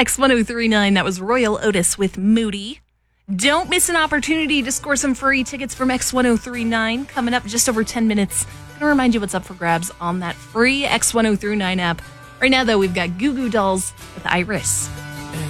X1039, that was Royal Otis with Moody. Don't miss an opportunity to score some free tickets from X1039 coming up just over 10 minutes. I'm going to remind you what's up for grabs on that free X1039 app. Right now, though, we've got Goo Goo Dolls with Iris.